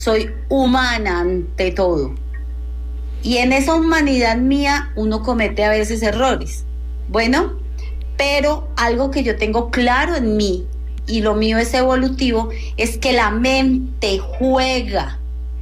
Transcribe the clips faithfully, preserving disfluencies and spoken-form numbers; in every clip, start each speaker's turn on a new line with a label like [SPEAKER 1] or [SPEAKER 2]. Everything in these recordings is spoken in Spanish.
[SPEAKER 1] soy humana ante todo. Y en esa humanidad mía uno comete a veces errores. Bueno, pero algo que yo tengo claro en mí, y lo mío es evolutivo, es que la mente juega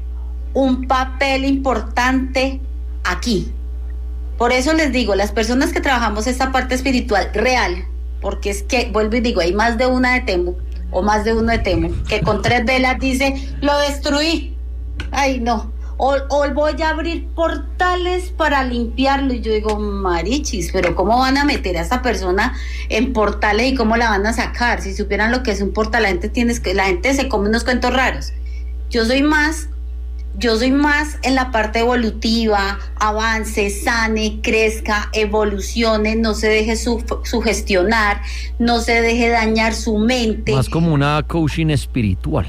[SPEAKER 1] un papel importante aquí. Por eso les digo, las personas que trabajamos esta parte espiritual real, porque es que, vuelvo y digo, hay más de una de Temu, o más de uno de Temu, que con tres velas dice, lo destruí. Ay, no. O, o voy a abrir portales para limpiarlo. Y yo digo, marichis, pero ¿cómo van a meter a esa persona en portales y cómo la van a sacar? Si supieran lo que es un portal, la gente, tiene, la gente se come unos cuentos raros. Yo soy más... Yo soy más en la parte evolutiva, avance, sane, crezca, evolucione, no se deje su, sugestionar, no se deje dañar su mente.
[SPEAKER 2] Más como una coaching espiritual.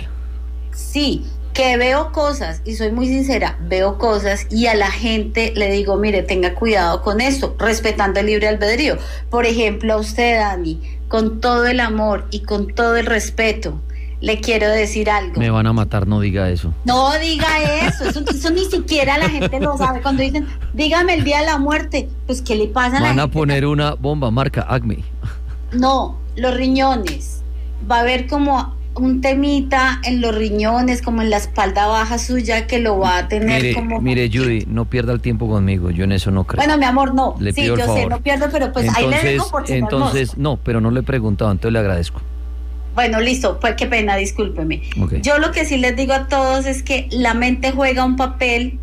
[SPEAKER 1] Sí, que veo cosas, y soy muy sincera, veo cosas y a la gente le digo, mire, tenga cuidado con esto, respetando el libre albedrío. Por ejemplo, a usted, Dani, con todo el amor y con todo el respeto, le quiero decir algo.
[SPEAKER 2] Me van a matar, no diga eso.
[SPEAKER 1] No diga eso, eso, eso ni siquiera la gente lo sabe. Cuando dicen, dígame el día de la muerte, pues ¿qué le pasa a la
[SPEAKER 2] Van
[SPEAKER 1] gente?
[SPEAKER 2] a poner una bomba marca Acme.
[SPEAKER 1] No, los riñones. Va a haber como un temita en los riñones, como en la espalda baja suya, que lo va a tener
[SPEAKER 2] mire,
[SPEAKER 1] como...
[SPEAKER 2] Mire, Judy, no pierda el tiempo conmigo, yo en eso no creo.
[SPEAKER 1] Bueno, mi amor, no.
[SPEAKER 2] Le
[SPEAKER 1] sí,
[SPEAKER 2] pido
[SPEAKER 1] yo
[SPEAKER 2] el favor.
[SPEAKER 1] sé, no pierdo, pero pues
[SPEAKER 2] entonces,
[SPEAKER 1] ahí le dejo por si
[SPEAKER 2] Entonces, no, pero no le he preguntado, entonces le agradezco.
[SPEAKER 1] Bueno, listo, pues qué pena, discúlpeme.
[SPEAKER 2] Okay.
[SPEAKER 1] Yo lo que sí les digo a todos es que la mente juega un papel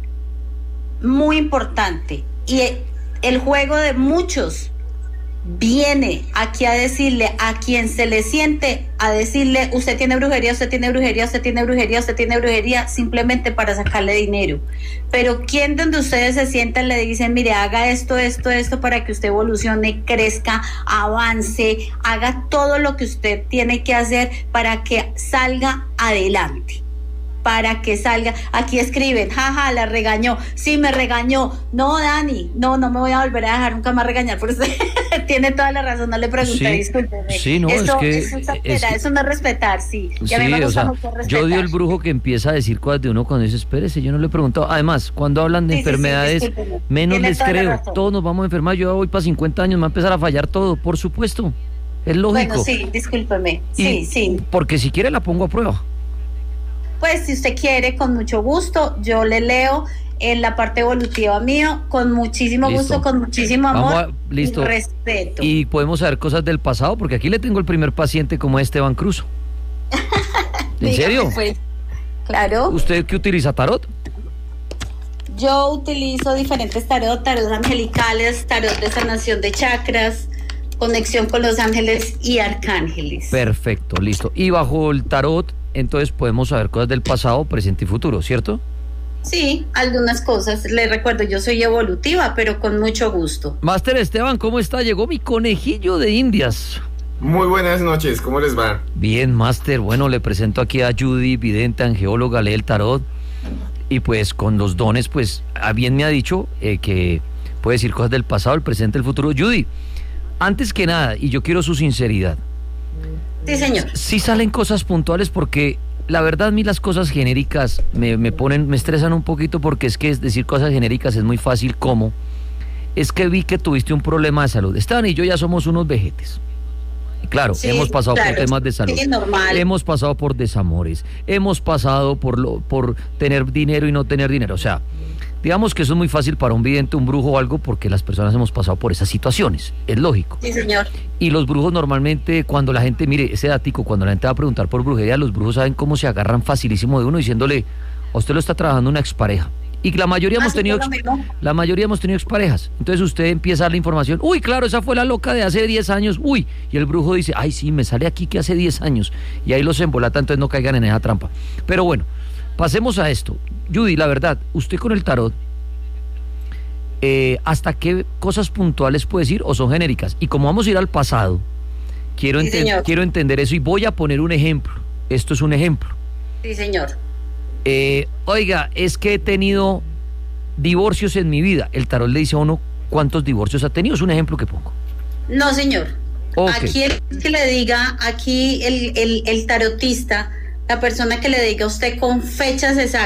[SPEAKER 1] muy importante y el juego de muchos viene aquí a decirle a quien se le siente, a decirle, usted tiene brujería, usted tiene brujería, usted tiene brujería, usted tiene brujería, simplemente para sacarle dinero. Pero quien donde ustedes se sientan le dicen, mire, haga esto, esto, esto para que usted evolucione, crezca, avance, haga todo lo que usted tiene que hacer para que salga adelante. Para que salga, aquí escriben, jaja, la regañó, sí me regañó, no Dani, no, no me voy a volver a dejar nunca más regañar por usted, tiene toda la razón, no le pregunté,
[SPEAKER 2] sí,
[SPEAKER 1] discúlpeme.
[SPEAKER 2] Sí, no,
[SPEAKER 1] eso,
[SPEAKER 2] es que...
[SPEAKER 1] Eso, es,
[SPEAKER 2] es que,
[SPEAKER 1] eso no es respetar, sí, y
[SPEAKER 2] sí,
[SPEAKER 1] a mí me gusta
[SPEAKER 2] o sea,
[SPEAKER 1] mucho respetar.
[SPEAKER 2] yo odio el brujo que empieza a decir cosas de uno cuando dice, espérese, yo no le he preguntado, además, cuando hablan de
[SPEAKER 1] sí,
[SPEAKER 2] enfermedades,
[SPEAKER 1] sí, sí,
[SPEAKER 2] menos
[SPEAKER 1] tiene
[SPEAKER 2] les
[SPEAKER 1] toda la
[SPEAKER 2] creo,
[SPEAKER 1] razón.
[SPEAKER 2] Todos nos vamos a enfermar, yo voy para cincuenta años, me va a empezar a fallar todo, por supuesto, es lógico.
[SPEAKER 1] Bueno, sí, discúlpeme, sí,
[SPEAKER 2] y,
[SPEAKER 1] sí.
[SPEAKER 2] Porque si quiere la pongo a prueba.
[SPEAKER 1] Pues si usted quiere, con mucho gusto, yo le leo en la parte evolutiva mío, con muchísimo
[SPEAKER 2] Listo.
[SPEAKER 1] gusto, con muchísimo amor
[SPEAKER 2] Vamos a, listo.
[SPEAKER 1] y respeto.
[SPEAKER 2] Y podemos saber cosas del pasado, porque aquí le tengo el primer paciente como Esteban Cruz. ¿En
[SPEAKER 1] Dígame,
[SPEAKER 2] serio?
[SPEAKER 1] Pues, claro.
[SPEAKER 2] ¿Usted qué utiliza, tarot?
[SPEAKER 1] Yo utilizo diferentes tarot, tarot angelicales, tarot de sanación de chakras, conexión con los ángeles y arcángeles.
[SPEAKER 2] Perfecto, listo. Y bajo el tarot, entonces podemos saber cosas del pasado, presente y futuro, ¿cierto?
[SPEAKER 1] Sí, algunas cosas. Les recuerdo, yo soy evolutiva, pero con mucho gusto.
[SPEAKER 2] Máster Esteban, ¿cómo está? Llegó mi conejillo de Indias.
[SPEAKER 3] Muy buenas noches, ¿cómo les va?
[SPEAKER 2] Bien, Máster. Bueno, le presento aquí a Judy, vidente, angeóloga, lee el tarot. Y pues con los dones, pues, a bien me ha dicho eh, que puede decir cosas del pasado, el presente, el futuro. Judy, antes que nada, y yo quiero su sinceridad.
[SPEAKER 1] Sí, señor.
[SPEAKER 2] Sí salen cosas puntuales porque la verdad a mí las cosas genéricas me, me ponen, me estresan un poquito porque es que decir cosas genéricas es muy fácil. Como es que vi que tuviste un problema de salud. Esteban y yo ya somos unos vejetes. Y claro, sí, hemos pasado claro, por temas de salud.
[SPEAKER 1] Sí, normal.
[SPEAKER 2] Hemos pasado por desamores. Hemos pasado por lo, por tener dinero y no tener dinero. O sea, digamos que eso es muy fácil para un vidente, un brujo o algo, porque las personas hemos pasado por esas situaciones. Es lógico.
[SPEAKER 1] Sí, señor.
[SPEAKER 2] Y los brujos normalmente, cuando la gente, mire, ese datico, cuando la gente va a preguntar por brujería, los brujos saben cómo se agarran facilísimo de uno diciéndole, a usted lo está trabajando una expareja. Y la mayoría ah, hemos tenido ex, la mayoría hemos tenido exparejas. Entonces usted empieza a dar la información, uy, claro, esa fue la loca de hace diez años, uy, y el brujo dice, ay, sí, me sale aquí que hace diez años, y ahí los embolata, entonces no caigan en esa trampa. Pero bueno, pasemos a esto. Judy, la verdad, usted con el tarot, Eh, ¿hasta qué cosas puntuales puede decir o son genéricas? Y como vamos a ir al pasado, quiero,
[SPEAKER 1] sí,
[SPEAKER 2] enten- quiero entender eso y voy a poner un ejemplo. Esto es un ejemplo.
[SPEAKER 1] Sí, señor.
[SPEAKER 2] Eh, oiga, es que he tenido divorcios en mi vida. El tarot le dice a uno cuántos divorcios ha tenido. Es un ejemplo que pongo.
[SPEAKER 1] No, señor.
[SPEAKER 2] Okay.
[SPEAKER 1] Aquí el que le diga, aquí el, el, el tarotista la persona que le diga a usted con fechas exactas